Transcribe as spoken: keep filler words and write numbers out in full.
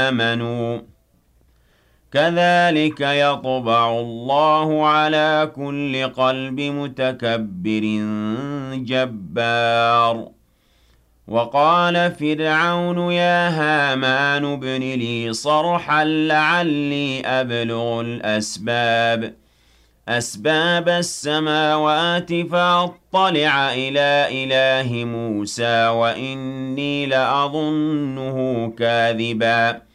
آمنوا كذلك يطبع الله على كل قلب متكبر جبار وقال فرعون يا هامان ابن لي صرحا لعلي أبلغ الأسباب أسباب السماوات فأطلع إلى إله موسى وإني لأظنه كاذبا